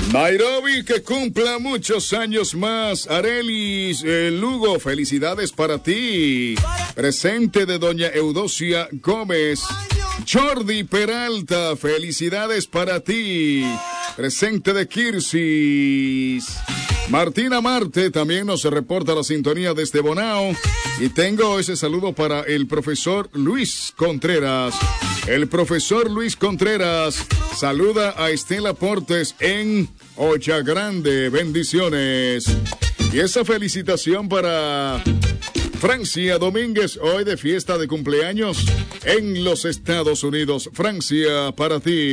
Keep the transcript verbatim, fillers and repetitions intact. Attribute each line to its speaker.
Speaker 1: Nairobi, que cumpla muchos años más. Arelis eh, Lugo, felicidades para ti. Presente de doña Eudocia Gómez. Jordi Peralta, felicidades para ti. Presente de Kirsis. Martina Marte también nos reporta la sintonía desde Bonao. Y tengo ese saludo para el profesor Luis Contreras. El profesor Luis Contreras saluda a Estela Portes en Olla Grande. Bendiciones. Y esa felicitación para Francia Domínguez, hoy de fiesta de cumpleaños en los Estados Unidos. Francia, para ti.